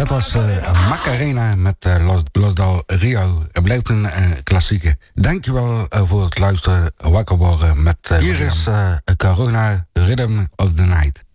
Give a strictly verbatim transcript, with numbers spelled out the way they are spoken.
Dat was uh, Macarena met uh, Los, Los Del Rio. Het blijft een uh, klassieker. Dankjewel uh, voor het luisteren. Wakker worden met uh, hier is uh, Corona Rhythm of the Night.